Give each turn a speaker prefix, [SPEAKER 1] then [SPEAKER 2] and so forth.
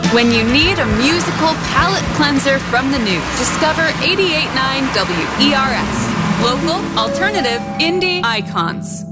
[SPEAKER 1] When you need a musical palate cleanser from the news, discover 88.9 WERS. Local, alternative, indie icons.